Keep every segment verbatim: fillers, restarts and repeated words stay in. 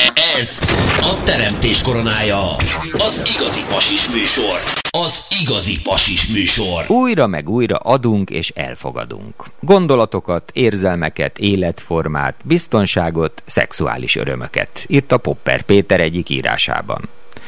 Ez a teremtés koronája. Az igazi pasis műsor. Az igazi pasis műsor. Újra meg újra adunk és elfogadunk. Gondolatokat, érzelmeket, életformát, biztonságot, szexuális örömöket, írta Popper Péter egyik írásában.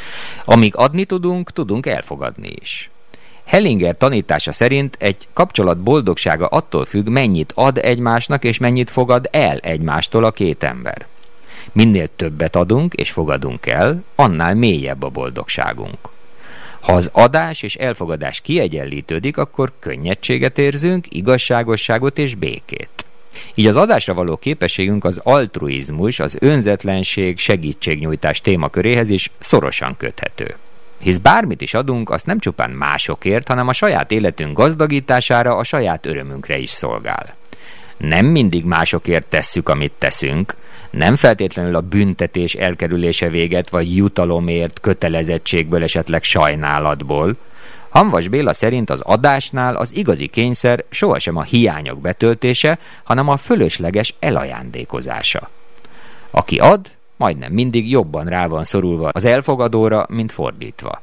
Amíg adni tudunk, tudunk elfogadni is. Hellinger tanítása szerint egy kapcsolat boldogsága attól függ, mennyit ad egymásnak és mennyit fogad el egymástól a két ember. Minél többet adunk és fogadunk el, annál mélyebb a boldogságunk. Ha az adás és elfogadás kiegyenlítődik, akkor könnyedséget érzünk, igazságosságot és békét. Így az adásra való képességünk az altruizmus, az önzetlenség, segítségnyújtás témaköréhez is szorosan köthető. Hisz bármit is adunk, azt nem csupán másokért, hanem a saját életünk gazdagítására, a saját örömünkre is szolgál. Nem mindig másokért tesszük, amit teszünk, nem feltétlenül a büntetés elkerülése véget, vagy jutalomért, kötelezettségből, esetleg sajnálatból. Hamvas Béla szerint az adásnál az igazi kényszer sohasem a hiányok betöltése, hanem a fölösleges elajándékozása. Aki ad, majdnem mindig jobban rá van szorulva az elfogadóra, mint fordítva.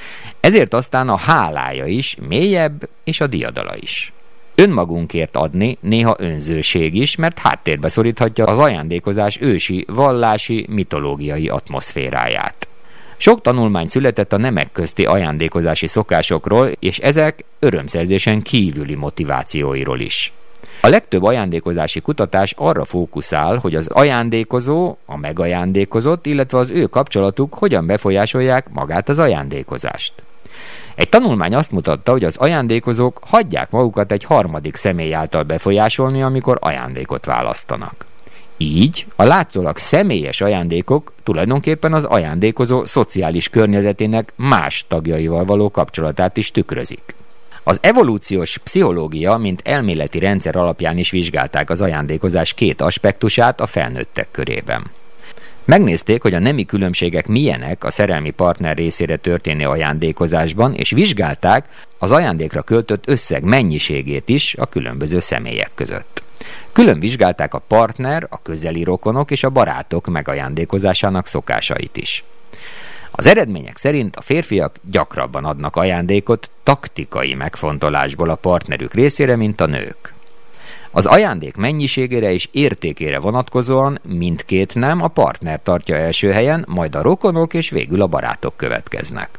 Ezért aztán a hálája is mélyebb, és a diadala is. Önmagunkért adni néha önzőség is, mert háttérbe szoríthatja az ajándékozás ősi, vallási, mitológiai atmoszféráját. Sok tanulmány született a nemek közti ajándékozási szokásokról, és ezek örömszerzésen kívüli motivációiról is. A legtöbb ajándékozási kutatás arra fókuszál, hogy az ajándékozó, a megajándékozott, illetve az ő kapcsolatuk hogyan befolyásolják magát az ajándékozást. Egy tanulmány azt mutatta, hogy az ajándékozók hagyják magukat egy harmadik személy által befolyásolni, amikor ajándékot választanak. Így a látszólag személyes ajándékok tulajdonképpen az ajándékozó szociális környezetének más tagjaival való kapcsolatát is tükrözik. Az evolúciós pszichológia, mint elméleti rendszer alapján is vizsgálták az ajándékozás két aspektusát a felnőttek körében. Megnézték, hogy a nemi különbségek milyenek a szerelmi partner részére történő ajándékozásban, és vizsgálták az ajándékra költött összeg mennyiségét is a különböző személyek között. Külön vizsgálták a partner, a közeli rokonok és a barátok megajándékozásának szokásait is. Az eredmények szerint a férfiak gyakrabban adnak ajándékot taktikai megfontolásból a partnerük részére, mint a nők. Az ajándék mennyiségére és értékére vonatkozóan mindkét nem a partner tartja első helyen, majd a rokonok és végül a barátok következnek.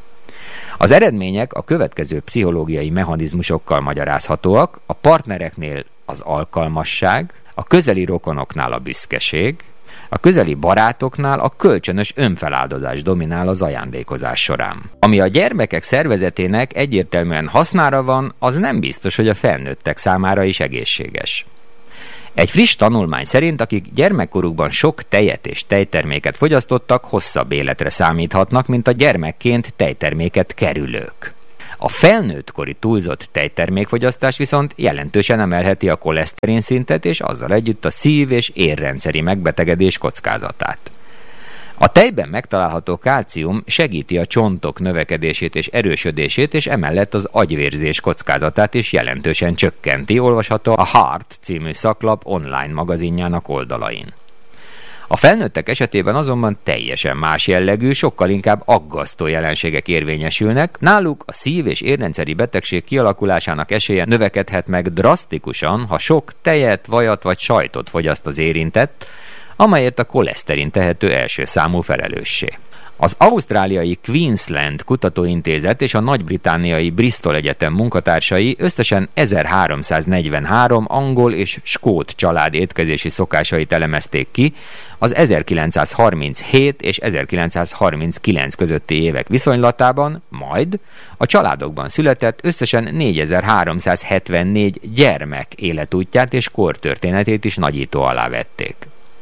Az eredmények a következő pszichológiai mechanizmusokkal magyarázhatóak: a partnereknél az alkalmasság, a közeli rokonoknál a büszkeség, a közeli barátoknál a kölcsönös önfeláldozás dominál az ajándékozás során. Ami a gyermekek szervezetének egyértelműen hasznára van, az nem biztos, hogy a felnőttek számára is egészséges. Egy friss tanulmány szerint, akik gyermekkorukban sok tejet és tejterméket fogyasztottak, hosszabb életre számíthatnak, mint a gyermekként tejterméket kerülők. A felnőttkori túlzott tejtermékfogyasztás viszont jelentősen emelheti a koleszterin szintet, és azzal együtt a szív- és érrendszeri megbetegedés kockázatát. A tejben megtalálható kálcium segíti a csontok növekedését és erősödését, és emellett az agyvérzés kockázatát is jelentősen csökkenti, olvasható a Heart című szaklap online magazinjának oldalain. A felnőttek esetében azonban teljesen más jellegű, sokkal inkább aggasztó jelenségek érvényesülnek. Náluk a szív- és érrendszeri betegség kialakulásának esélye növekedhet meg drasztikusan, ha sok tejet, vajat vagy sajtot fogyaszt az érintett, amelyet a koleszterin tehető első számú felelőssé. Az ausztráliai Queensland Kutatóintézet és a nagy-britanniai Bristol Egyetem munkatársai összesen ezerháromszáznegyvenhárom angol és skót család étkezési szokásait elemezték ki az ezerkilencszázharminchét és ezerkilencszázharminckilenc közötti évek viszonylatában, majd a családokban született összesen négyezer-háromszázhetvennégy gyermek életútját és kortörténetét is nagyító alá vették.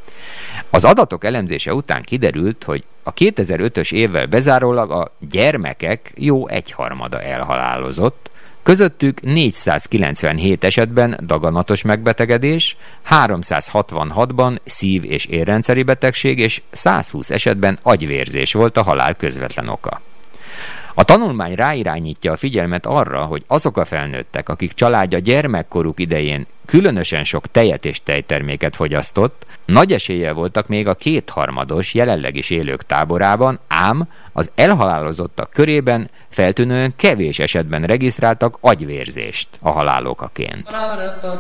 Az adatok elemzése után kiderült, hogy a kétezer-ötös évvel bezárólag a gyermekek jó egyharmada elhalálozott, közöttük négyszázkilencvenhét esetben daganatos megbetegedés, háromszázhatvanhatban szív- és érrendszeri betegség és százhúsz esetben agyvérzés volt a halál közvetlen oka. A tanulmány ráirányítja a figyelmet arra, hogy azok a felnőttek, akik családja gyermekkoruk idején különösen sok tejet és tejterméket fogyasztott, nagy eséllyel voltak még a kétharmados jelenleg is élők táborában, ám az elhalálozottak körében feltűnően kevés esetben regisztráltak agyvérzést a halál okaként.